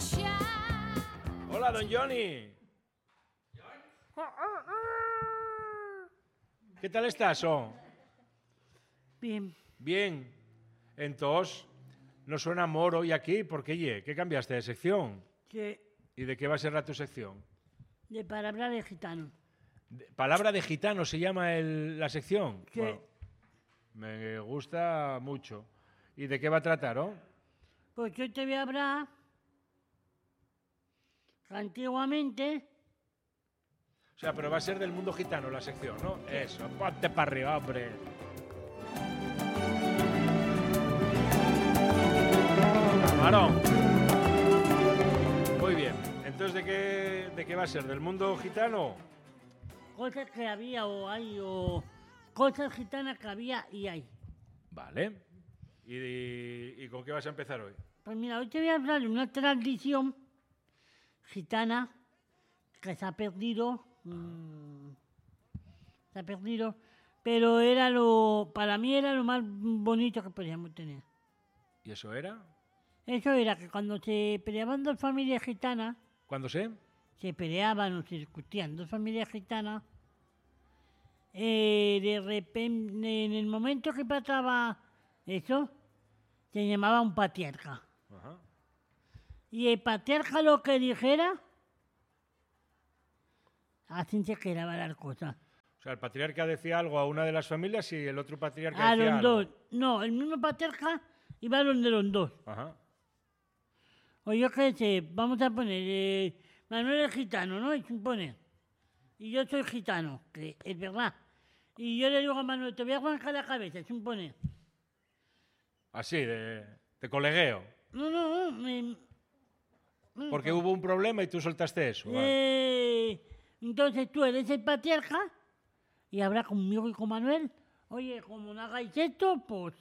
Hola, don Johnny. ¿Qué tal estás, Bien, Bien. Entonces, no suena amor hoy aquí, ¿por qué, ye? ¿Qué cambiaste de sección? que ¿Y de qué va a ser tu sección? de palabra de gitano. Palabra de gitano se llama la sección. Que Bueno, me gusta mucho. ¿Y de qué va a tratar, pues yo te voy a hablar que antiguamente, O sea, pero va a ser del mundo gitano la sección, ¿no? Eso, ponte para arriba, hombre. Camarón. Muy bien. Entonces, ¿de qué va a ser? ¿Del mundo gitano? cosas que había o hay, o cosas gitanas que había y hay. Vale. ¿Y con qué vas a empezar hoy? Pues mira, hoy te voy a hablar de una tradición gitana que se ha perdido. Se ha perdido, pero para mí era lo más bonito que podíamos tener. ¿Y eso era? Eso era que cuando se peleaban dos familias gitanas, ¿Cuándo sé? se peleaban o se discutían dos familias gitanas, de repente, en el momento que pasaba eso, se llamaba un patriarca. Ajá. Y el patriarca lo que dijera, así se quedaba las cosas. O sea, el patriarca decía algo a una de las familias y el otro patriarca A decía los algo. dos. No, el mismo patriarca iba a donde los dos. Ajá. O yo qué sé, vamos a poner, Manuel es gitano, ¿no? Y poner. Y yo soy gitano, que es verdad. Y yo le digo a Manuel, te voy a arrancar la cabeza, sin poner. Así, de colegueo. No, Porque hubo un problema y tú soltaste eso. Vale. entonces tú eres el patriarca y habrá conmigo y con Manuel. Oye, como no hagáis esto, pues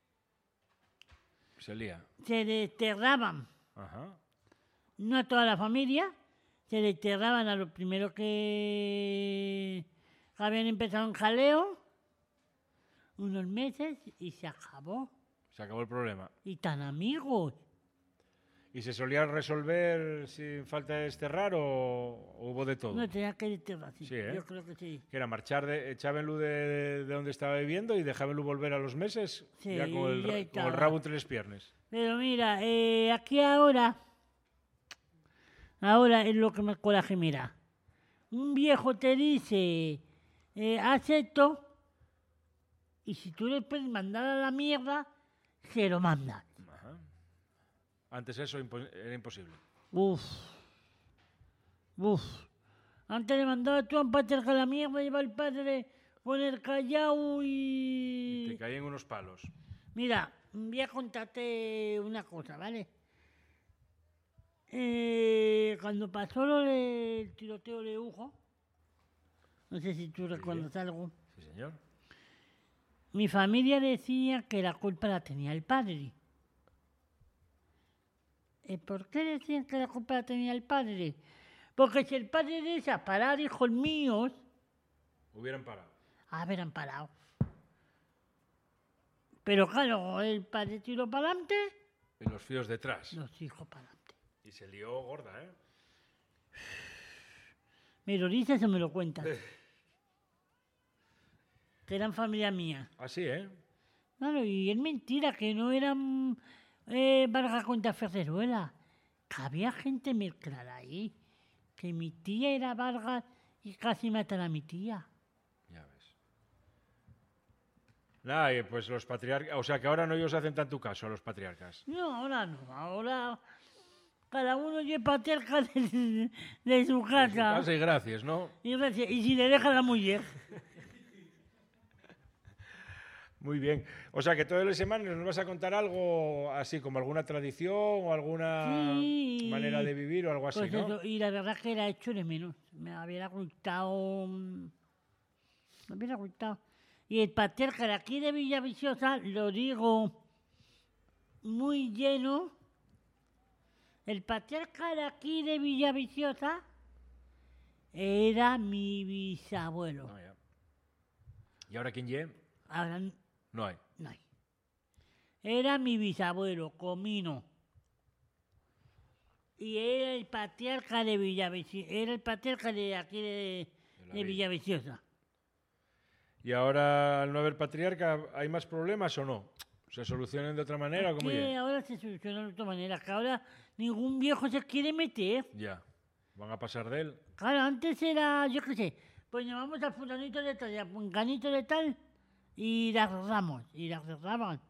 Se lía. se desterraban. Ajá. No a toda la familia, se desterraban a los primeros que habían empezado un jaleo, unos meses, y se acabó. Se acabó el problema. Y tan amigos. ¿Y se solía resolver sin falta de desterrar o hubo de todo? No tenía que desterrar, sí. Sí, ¿eh? Yo creo que sí. Que era marchar, echábenlo de donde estaba viviendo y dejábenlo volver a los meses Sí, ya con y ahí con el estaba. rabo entre las piernas. Pero mira, aquí ahora es lo que más coraje mira. Un viejo te dice, haz esto, y si tú le puedes mandar a la mierda, se lo manda. Ajá. Antes eso era imposible. Uf. Antes le mandaba tú a un patriarca a la mierda, iba el padre con el callao Y te y... caían unos palos. Mira, voy a contarte una cosa, ¿vale? Cuando pasó lo del tiroteo de Ujo, no sé si tú recuerdas algo, Sí, señor. mi familia decía que la culpa la tenía el padre. ¿Por qué decían que la culpa la tenía el padre? Porque si el padre de parar, hijos míos, Hubieran parado. habrán parado. Pero claro, el padre tiró para adelante, Y los fíos detrás. los hijos para adelante. Y se lió gorda, ¿eh? ¿Me lo dices o me lo cuentas? Que eran familia mía. Así, ¿eh? Claro, y es mentira que no eran Vargas contra Ferreruela. Que había gente mezclada ahí. Que mi tía era Vargas y casi matan a mi tía. Ya ves. Nada, y pues los patriarcas... O sea, que ahora no ellos hacen tanto caso a los patriarcas. No, ahora no. Ahora cada uno lleva patriarca de su casa. Casa y gracias, ¿no? Y si le deja la mujer. Muy bien. O sea, que todas las semanas nos vas a contar algo así, como alguna tradición o alguna Sí. manera de vivir o algo así, Pues ¿no? eso, y la verdad que era hecho de menos. Me hubiera gustado. Me hubiera gustado. Y el patriarca de aquí de Villaviciosa, lo digo muy lleno. El patriarca de aquí de Villaviciosa era mi bisabuelo. No, ya. ¿Y ahora quién lleve? Ahora No hay. no hay. Era mi bisabuelo, Comino. y era el patriarca de Villaviciosa. Era el patriarca de aquí de Villaviciosa. ¿Y ahora, al no haber patriarca, hay más problemas o no? ¿Se solucionan de otra manera o cómo Que es? ahora se soluciona de otra manera, que ahora ningún viejo se quiere meter. Ya. Van a pasar de él. Claro, antes era, yo qué sé, pues llamamos al fulanito de tal, y al puncanito de tal, y la arreglamos, y la arreglaban.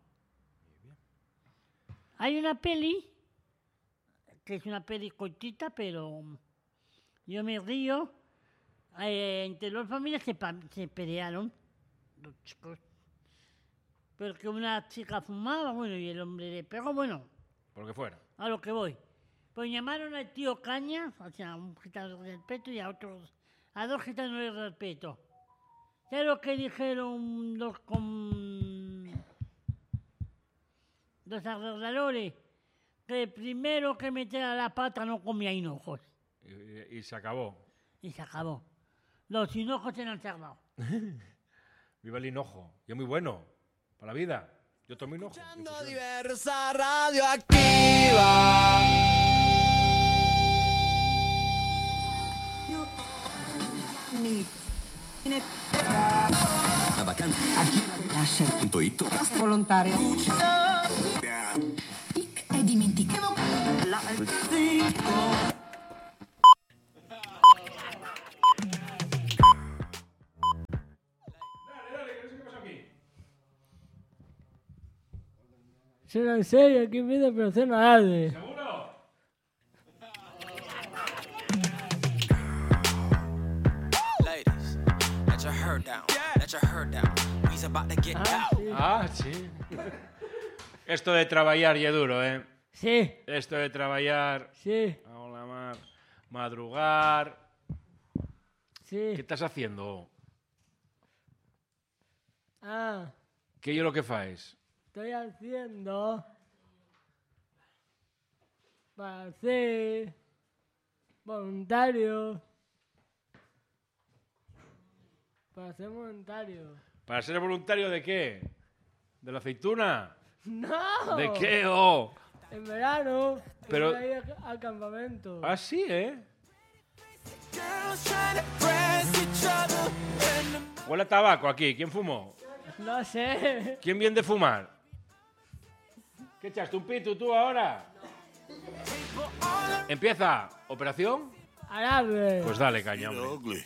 Hay una peli, que es una peli cortita, pero yo me río. Entre dos familias se pelearon, los chicos. Porque una chica fumaba, bueno, y el hombre le pegó, bueno, Por lo que fuera. a lo que voy. Pues llamaron al tío Caña, o sea, a un gitano de respeto, y a dos gitanos de respeto. ¿Sabes lo que dijeron los arregladores? Que el primero que metiera la pata no comía hinojos. Y se acabó. Y se acabó. Los hinojos se han cerrado. Viva el hinojo. Y es muy bueno. Para la vida. Yo tomo hinojo. Escuchando Diversa Radioactiva. La vacanza aquí lascia.it volontaria. e dimentichiamo Será en serio, aquí pide pero cena arde. ¿Seguro? Ladies, let your hair down. Let your hair down. We's about to get down. Ah, sí. Esto de trabajar y es duro, ¿eh? Sí, Esto de trabajar... sí, Hola, mar. Madrugar... ¿Qué sí. estás haciendo? Ah, ¿Qué es lo que faes? estoy haciendo para ser voluntario. Para ser voluntario. ¿Para ser voluntario de qué? ¿De la aceituna? ¡No! ¿De qué? Oh. En verano. Pero- Voy a ir al campamento. Ah, sí, ¿eh? Girls trying to press each other in the Huele a tabaco aquí. ¿Quién fumó? No sé. ¿Quién viene de fumar? ¿Qué echaste un pito tú ahora? Empieza. ¿Operación? Árabe. Pues dale, caña, hombre.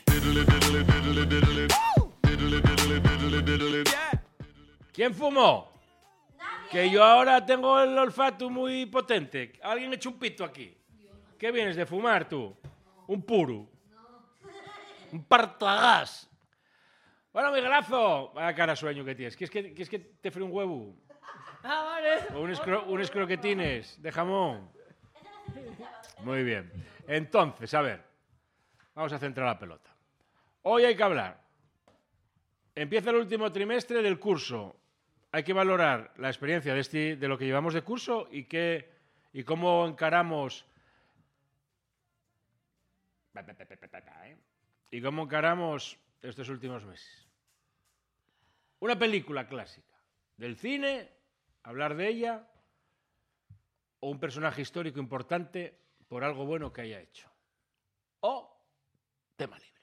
¿Quién fumó? Que yo ahora tengo el olfato muy potente. ¿Alguien echa un pito aquí? ¿Qué vienes de fumar tú? Un puro. Un partagás. Bueno, Miguelazo. Vaya cara sueño que tienes. ¿Quieres que te fríe un huevo? Ah, vale. O unos croquetines de jamón. Muy bien. Entonces, a ver. Vamos a centrar la pelota. Hoy hay que hablar. Empieza el último trimestre del curso. Hay que valorar la experiencia de lo que llevamos de curso y cómo encaramos... Y cómo encaramos estos últimos meses. Una película clásica del cine, hablar de ella, o un personaje histórico importante por algo bueno que haya hecho. O tema libre.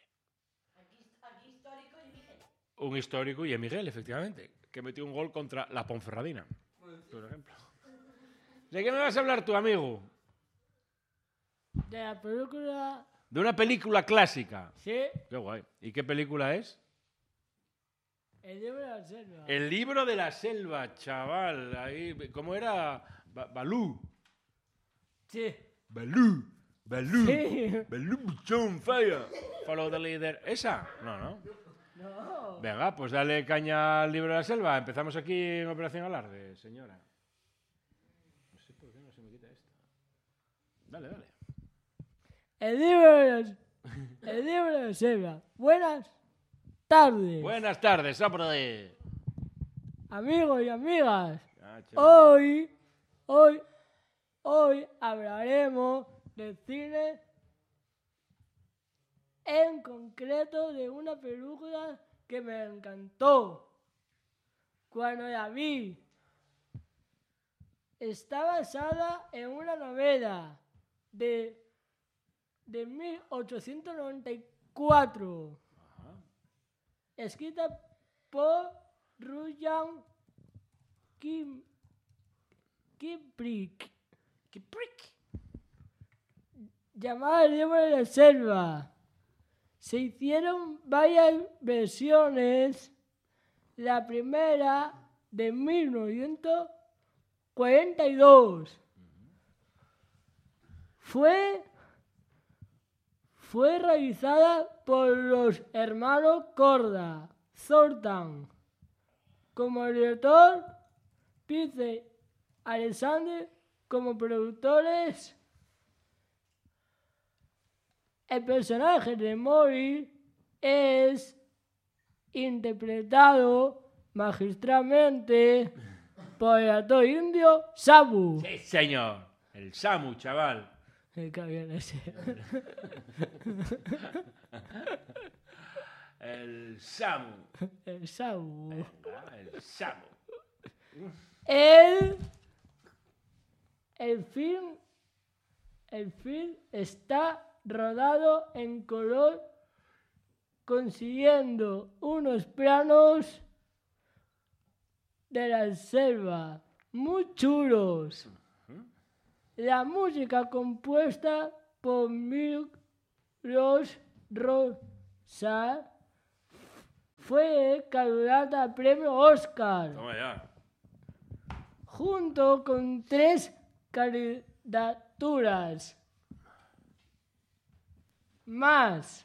Un histórico y Miguel, efectivamente, que metió un gol contra la Ponferradina, por ejemplo. ¿De qué me vas a hablar tú, amigo? De la película. De una película clásica. Sí, Qué guay. ¿Y qué película es? el libro de la selva. El libro de la selva, chaval. Ahí, ¿cómo era? Balú. Sí. Balú. Balú. Sí. Balú, John Fire. Follow the leader. ¿Esa? No, no. No. Venga, pues dale caña al libro de la selva. Empezamos aquí en Operación Alarde, señora. No sé por qué no se me quita esto. Dale, dale. El libro de la selva. Buenas tardes, Buenas tardes, hombre. amigos y amigas. Ah, chaval. Hoy hablaremos del cine, en concreto de una película que me encantó cuando la vi. Está basada en una novela de 1894. Escrita por Rudyard Kipling. Llamada El libro de la selva. Se hicieron varias versiones. La primera de 1942. Fue realizada por los hermanos Korda Zoltan. Como director, Peter Alexander como productores. El personaje de Morris es interpretado magistralmente por el actor indio Sabu. Sí, señor. El Samu, chaval. Qué bien ese. El Samu. El Sabu. Venga, el Samu. El film está rodado en color, consiguiendo unos planos de la selva muy chulos. La música compuesta por Milk Rosa fue candidata al premio Oscar, Toma ya. junto con 3 candidaturas más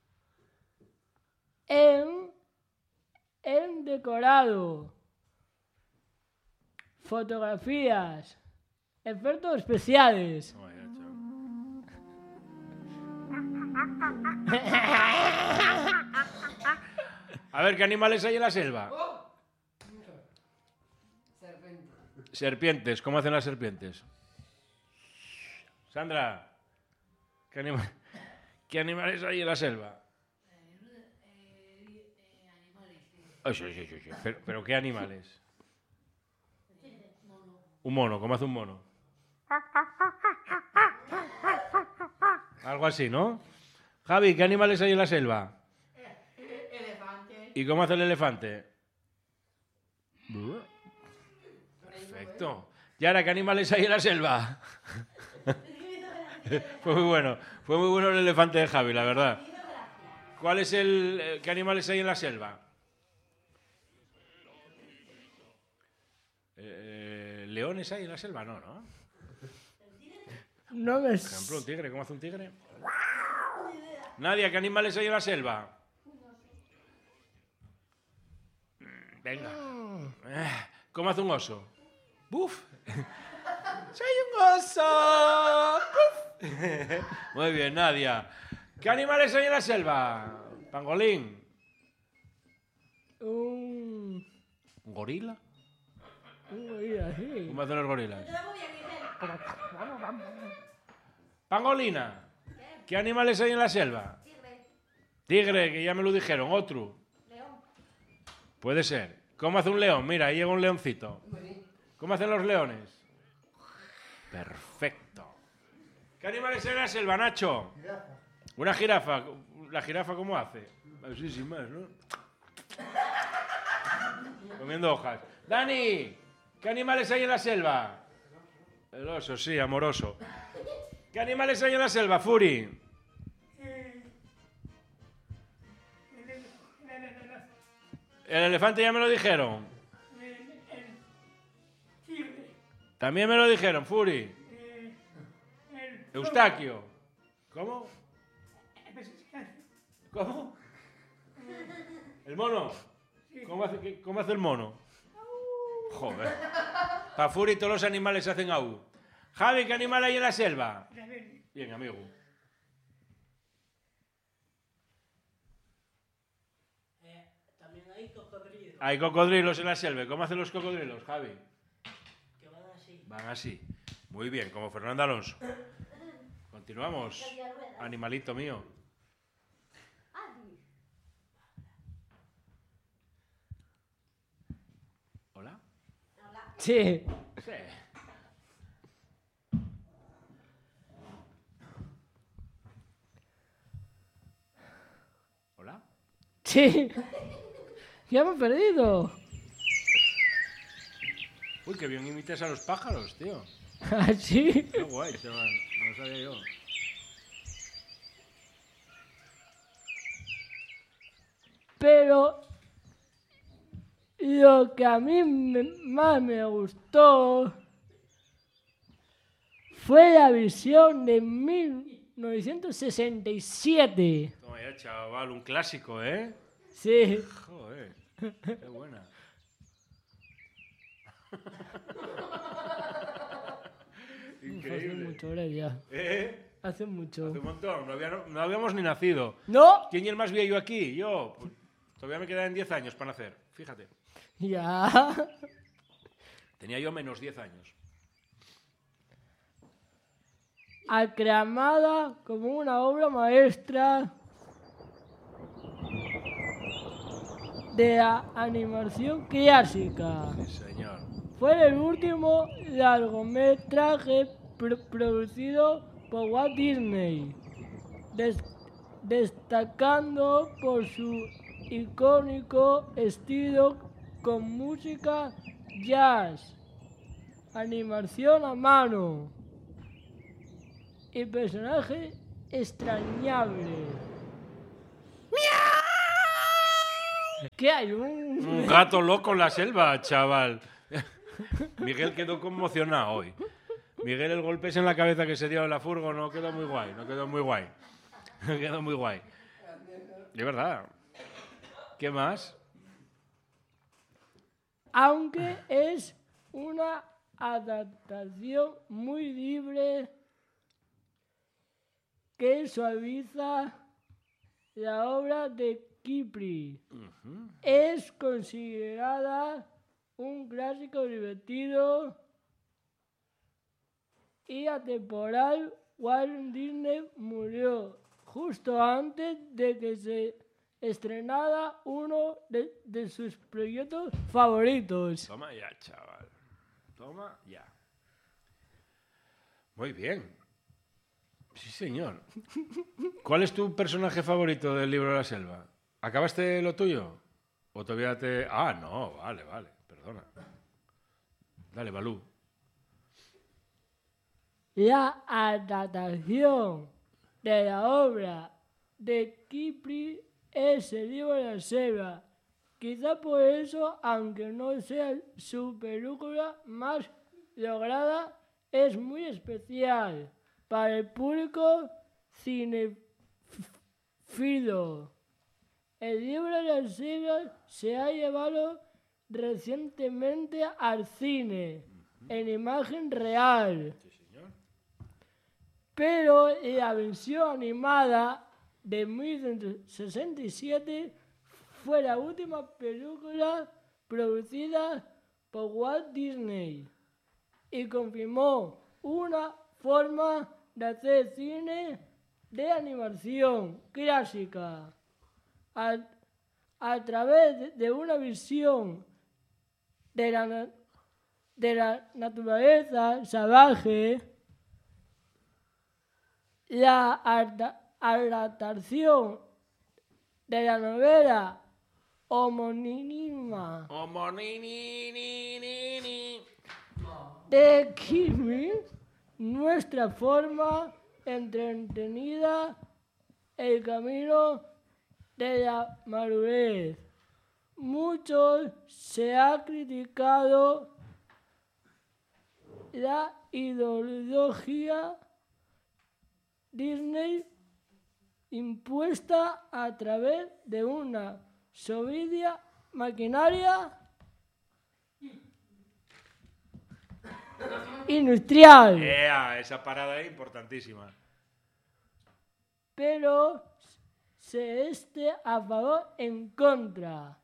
en decorado, fotografías, efectos especiales. Toma ya, chaval. A ver, ¿qué animales hay en la selva? Serpientes. ¿Cómo hacen las serpientes? Sandra, ¿qué animales hay en la selva? Ay, sí. ¿Pero qué animales? Un mono. ¿Cómo hace un mono? Algo así, ¿no? Javi, ¿qué animales hay en la selva? Elefante. ¿Y cómo hace el elefante? Perfecto. ¿Y ahora qué animales hay en la selva? Fue muy bueno el elefante de Javi, la verdad. ¿Qué animales hay en la selva? ¿Leones hay en la selva? No, ¿no? No me... Por ejemplo, un tigre. ¿Cómo hace un tigre? Nadia, ¿qué animales hay en la selva? Venga. ¿Cómo hace un oso? ¡Buf! ¡Soy un oso! ¡Buf! Muy bien, Nadia. ¿Qué animales hay en la selva? Pangolín. Un ¿Gorila? gorila, sí. ¿Cómo hacen los gorilas? Pangolina. ¿Qué animales hay en la selva? Tigre, que ya me lo dijeron. Otro. Puede ser. ¿Cómo hace un león? Mira, ahí llega un leoncito. ¿Cómo hacen los leones? Perfecto. ¿Qué animales hay en la selva, Nacho? Una jirafa. ¿La jirafa cómo hace? Así sin más, ¿no? Comiendo hojas. Dani, ¿qué animales hay en la selva? El oso, sí, amoroso. ¿Qué animales hay en la selva, Furi? El elefante ya me lo dijeron. También me lo dijeron, Furi. Eustaquio. ¿Cómo? ¿Cómo? ¿El mono? ¿Cómo hace el mono? Joder. Para Furi todos los animales hacen au. Javi, ¿qué animal hay en la selva? Bien, amigo. También hay cocodrilos Hay cocodrilos en la selva. ¿Cómo hacen los cocodrilos, Javi? que van así. Van así. Muy bien, como Fernando Alonso. Continuamos. Animalito mío. ¿Hola? Sí. Sí. Sí. Ya me he perdido. Uy, qué bien imitas a los pájaros, tío. Así. Qué guay, chaval. No sabía yo. Pero lo que a mí más me gustó fue la visión de 1967. Toma ya, chaval, un clásico, ¿eh? Sí. Joder, qué buena. Hace Increíble. mucho, ahora ya. ¿Eh? Hace mucho. Hace un montón, no habíamos ni nacido. ¿No? ¿Quién es el más viejo aquí? Yo. Pues, todavía me quedan 10 años para nacer, fíjate. Ya. Tenía yo menos 10 años. Aclamada como una obra maestra de la animación clásica. Sí, señor. Fue el último largometraje producido por Walt Disney, destacando por su icónico estilo con música jazz, animación a mano y personajes extrañables. ¿Qué hay? Un gato loco en la selva, chaval. Miguel quedó conmocionado hoy. Miguel, el golpe en la cabeza que se dio en la furgo no quedó muy guay, no quedó muy guay. No quedó muy guay. De verdad. ¿Qué más? Aunque es una adaptación muy libre que suaviza la obra de Kipri. Es considerada un clásico divertido y atemporal. Walt Disney murió justo antes de que se estrenara uno de sus proyectos favoritos. Toma ya, chaval. Toma ya. Muy bien. Sí, señor. ¿Cuál es tu personaje favorito del libro de la selva? ¿Acabaste lo tuyo? ¿O todavía te...? Ah, no, vale, perdona. Dale, Balú. La adaptación de la obra de Kipri es el libro de la selva. Quizá por eso, aunque no sea su película más lograda, es muy especial para el público cinéfilo. El libro de la selva se ha llevado recientemente al cine en imagen real. Pero la versión animada de 1967 fue la última película producida por Walt Disney y confirmó una forma de hacer cine de animación clásica a través de una visión de la naturaleza salvaje. La adaptación de la novela homónima de Kipri, nuestra forma entretenida el camino de la madurez. Mucho se ha criticado la ideología Disney impuesta a través de una soberbia maquinaria industrial. Esa parada es importantísima. Pero se esté a favor en contra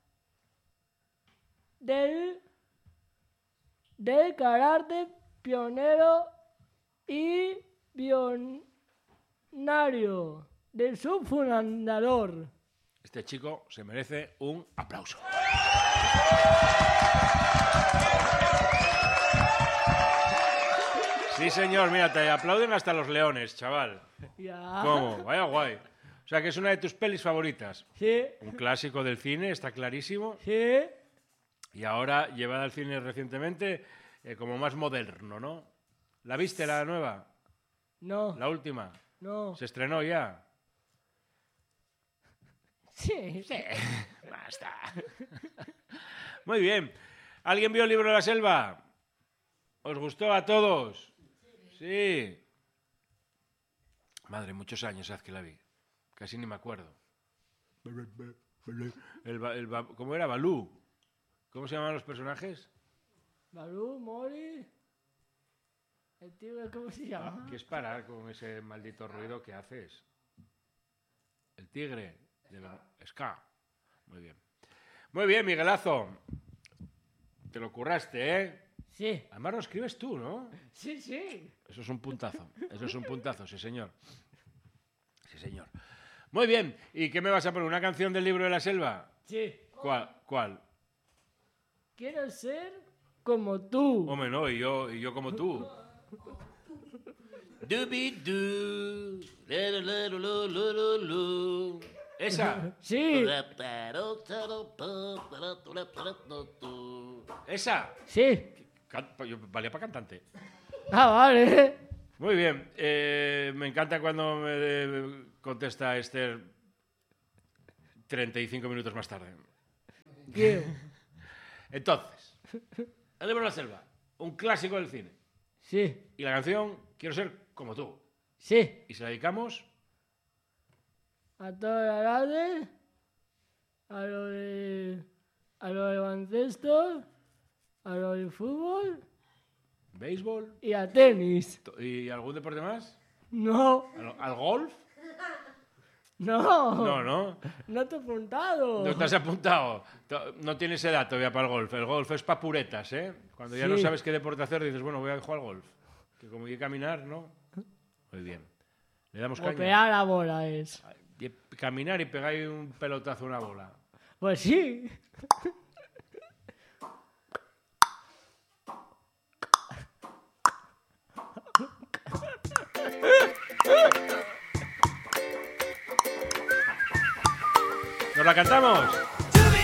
del carácter pionero y pionario de su fundador. Este chico se merece un aplauso. Sí, señor, mira, te aplauden hasta los leones, chaval. Ya. ¿Cómo? Vaya guay. O sea, que es una de tus pelis favoritas. Sí, Un clásico del cine, está clarísimo. sí. Y ahora llevada al cine recientemente como más moderno, ¿no? ¿La viste, la nueva? No, La última. no. ¿Se estrenó ya? Sí. Basta. Muy bien. ¿Alguien vio el libro de la selva? ¿Os gustó a todos? Sí. Madre, muchos años hace que la vi. Casi ni me acuerdo. ¿Cómo era? Balú. ¿Cómo se llamaban los personajes? Balú, Mori. El tigre, ¿cómo se llama? ¿Qué es parar con ese maldito ruido que haces? El tigre. Ska. Muy bien. Muy bien, Miguelazo. Te lo curraste, ¿eh? Sí, Además lo escribes tú, ¿no? sí, sí. Eso es un puntazo. Eso es un puntazo, sí, señor. Sí, señor. Muy bien. ¿Y qué me vas a poner? ¿Una canción del libro de la selva? Sí. ¿Cuál? Quiero ser como tú. Hombre, no, y yo como tú. Dubi-du, lu. ¿Esa? Sí, ¿Esa? sí. Valía para cantante. Ah, vale. Muy bien. Me encanta cuando me contesta Esther 35 minutos más tarde. ¿Qué? Entonces, El libro de la selva, un clásico del cine. Sí, Y la canción, Quiero ser como tú. sí. Y se la dedicamos A toda la tarde, a lo del baloncesto, a lo del fútbol béisbol y a tenis. y algún deporte más. No, ¿Al golf? no. No. No te he apuntado. No te has apuntado. No tienes edad todavía para el golf. El golf es para puretas, ¿eh? Cuando ya no Sí. sabes qué deporte hacer, dices, bueno, voy a jugar al golf. Que como hay que caminar, ¿no? Muy bien. Le damos caña. Golpear la bola es. Y caminar y pegar un pelotazo a una bola. Pues sí. ¿Nos la cantamos?